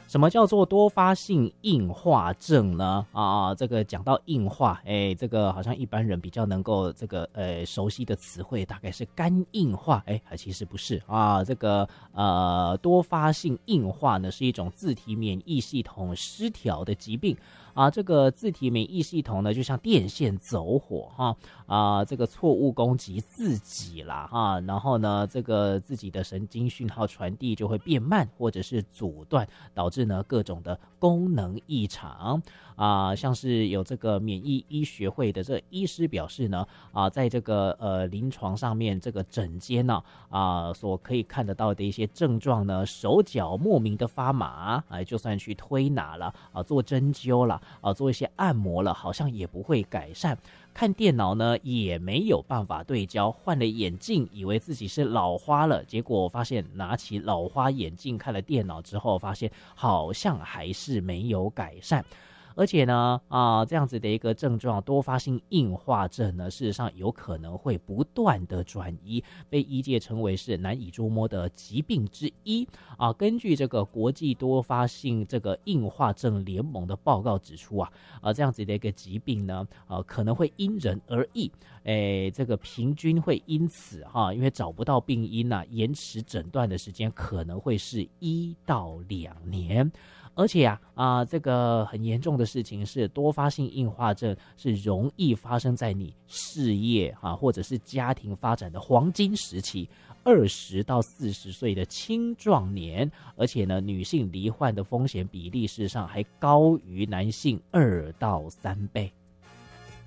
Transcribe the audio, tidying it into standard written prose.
什么叫做多发性硬化症呢？这个讲到硬化，这个好像一般人比较能够这个熟悉的词汇大概是肝硬化，其实不是啊。这个多发性硬化呢是一种自体免疫系统失调的疾病啊。这个自体免疫系统呢就像电线走火这个错误攻击自己啦然后呢这个自己的神经讯号传递就会变慢或者是阻断，导致呢各种的功能异常像是有这个免疫医学会的这医师表示呢在这个临床上面这个诊间呢所可以看得到的一些症状呢，手脚莫名的发麻就算去推拿了做针灸了做一些按摩了，好像也不会改善。看电脑呢也没有办法对焦，换了眼镜以为自己是老花了，结果发现拿起老花眼镜看了电脑之后，发现好像还是没有改善。而且呢这样子的一个症状多发性硬化症呢，事实上有可能会不断的转移，被医界称为是难以捉摸的疾病之一根据这个国际多发性这个硬化症联盟的报告指出这样子的一个疾病呢可能会因人而异，这个平均会因此因为找不到病因延迟诊断的时间可能会是1到2年。而且这个很严重的事情是，多发性硬化症是容易发生在你事业或者是家庭发展的黄金时期，20到40岁的青壮年，而且呢，女性罹患的风险比例事实上还高于男性2到3倍。